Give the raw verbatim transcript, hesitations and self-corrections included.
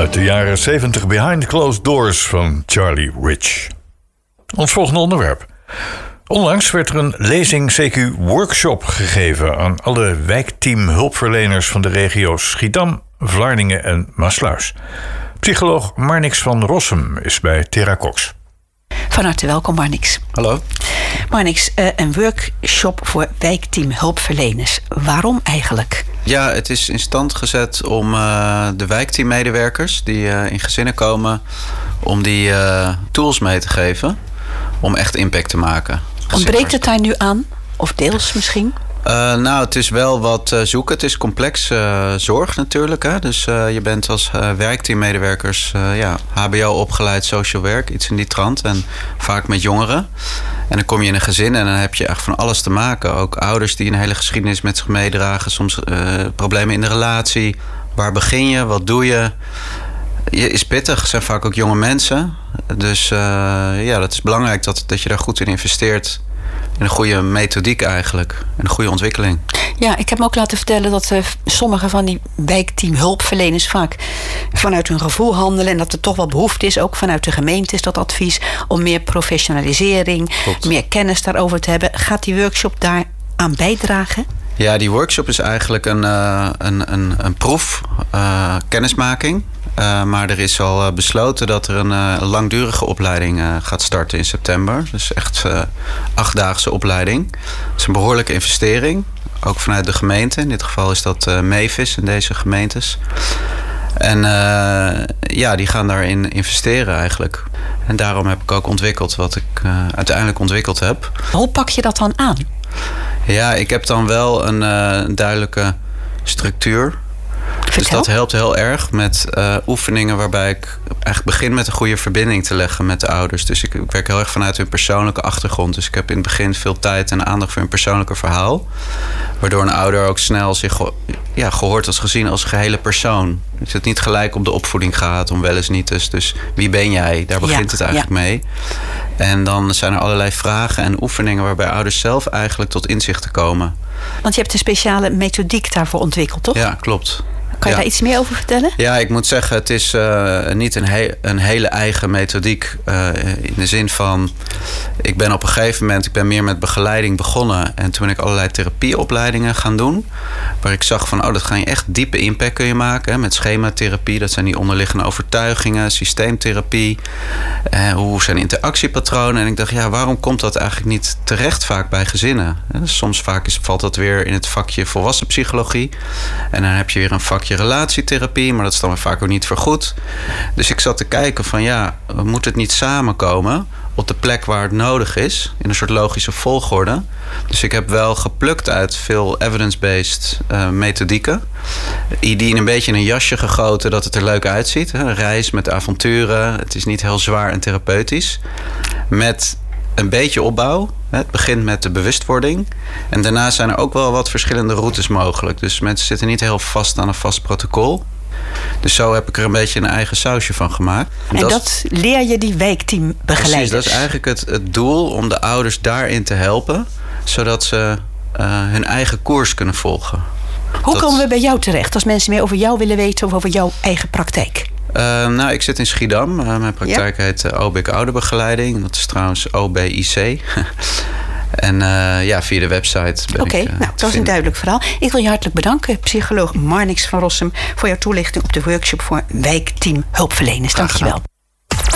uit de jaren zeventig Behind Closed Doors van Charlie Rich. Ons volgende onderwerp. Onlangs werd er een lezing C Q workshop gegeven aan alle wijkteam hulpverleners van de regio's Schiedam, Vlaardingen en Maasluis. Psycholoog Marnix van Rossum is bij Theracox. Van harte welkom, Marnix. Hallo. Marnix, uh, een workshop voor wijkteam hulpverleners. Waarom eigenlijk? Ja, het is in stand gezet om uh, de wijkteammedewerkers die uh, in gezinnen komen, om die uh, tools mee te geven om echt impact te maken. Ontbreekt het daar nu aan? Of deels misschien? Uh, nou, het is wel wat uh, zoeken. Het is complex uh, zorg natuurlijk. Hè? Dus uh, je bent als uh, werkteammedewerkers uh, ja, H B O opgeleid, social work, iets in die trant. En vaak met jongeren. En dan kom je in een gezin en dan heb je echt van alles te maken. Ook ouders die een hele geschiedenis met zich meedragen. Soms uh, problemen in de relatie. Waar begin je? Wat doe je? Je is pittig. Het zijn vaak ook jonge mensen. Dus uh, ja, dat is belangrijk dat, dat je daar goed in investeert. En een goede methodiek eigenlijk. En een goede ontwikkeling. Ja, ik heb me ook laten vertellen dat uh, sommige van die wijkteam hulpverleners vaak vanuit hun gevoel handelen. En dat er toch wel behoefte is, ook vanuit de gemeente is dat advies, om meer professionalisering, Klopt. meer kennis daarover te hebben. Gaat die workshop daar aan bijdragen? Ja, die workshop is eigenlijk een, uh, een, een, een proef, uh, kennismaking. Uh, maar er is al uh, besloten dat er een uh, langdurige opleiding uh, gaat starten in september. Dus echt uh, achtdaagse opleiding. Het is een behoorlijke investering. Ook vanuit de gemeente. In dit geval is dat uh, Mevis in deze gemeentes. En uh, ja, die gaan daarin investeren eigenlijk. En daarom heb ik ook ontwikkeld wat ik uh, uiteindelijk ontwikkeld heb. Hoe pak je dat dan aan? Ja, ik heb dan wel een, uh, een duidelijke structuur. Vertel. Dus dat helpt heel erg met uh, oefeningen waarbij ik eigenlijk begin met een goede verbinding te leggen met de ouders. Dus ik, ik werk heel erg vanuit hun persoonlijke achtergrond. Dus ik heb in het begin veel tijd en aandacht voor hun persoonlijke verhaal. Waardoor een ouder ook snel zich ja, gehoord als gezien als gehele persoon. Dus het niet gelijk om de opvoeding gaat, om wel eens niet. Dus, dus wie ben jij? Daar begint ja, het eigenlijk ja. mee. En dan zijn er allerlei vragen en oefeningen waarbij ouders zelf eigenlijk tot inzichten komen. Want je hebt een speciale methodiek daarvoor ontwikkeld, toch? Ja, klopt. Kan je ja. daar iets meer over vertellen? Ja, ik moet zeggen, het is uh, niet een, he- een hele eigen methodiek. Uh, in de zin van, ik ben op een gegeven moment, ik ben meer met begeleiding begonnen. En toen ben ik allerlei therapieopleidingen gaan doen. Waar ik zag van, oh, dat ga je echt diepe impact kun je maken. Hè, met schematherapie, dat zijn die onderliggende overtuigingen. Systeemtherapie. Uh, hoe zijn interactiepatronen? En ik dacht, ja, waarom komt dat eigenlijk niet terecht vaak bij gezinnen? Soms vaak is, valt dat weer in het vakje volwassen psychologie. En dan heb je weer een vakje relatietherapie, maar dat is dan vaak ook niet vergoed. Dus ik zat te kijken van ja, moet het niet samenkomen op de plek waar het nodig is, in een soort logische volgorde. Dus ik heb wel geplukt uit veel evidence-based uh, methodieken. Die in een beetje in een jasje gegoten dat het er leuk uitziet. Hè? Een reis met avonturen. Het is niet heel zwaar en therapeutisch. Met een beetje opbouw. Het begint met de bewustwording. En daarna zijn er ook wel wat verschillende routes mogelijk. Dus mensen zitten niet heel vast aan een vast protocol. Dus zo heb ik er een beetje een eigen sausje van gemaakt. En, en dat, dat leer je die wijkteambegeleiders? Precies, dat is eigenlijk het, het doel om de ouders daarin te helpen. Zodat ze uh, hun eigen koers kunnen volgen. Hoe dat... komen we bij jou terecht als mensen meer over jou willen weten of over jouw eigen praktijk? Uh, nou, ik zit in Schiedam. Uh, mijn praktijk ja. heet uh, O B I C Ouderbegeleiding. Dat is trouwens O B I C. En uh, ja, via de website ben Oké, ik uh, nou, dat is een duidelijk verhaal. Ik wil je hartelijk bedanken, psycholoog Marnix van Rossum, voor jouw toelichting op de workshop voor wijkteam hulpverleners. Dank je wel.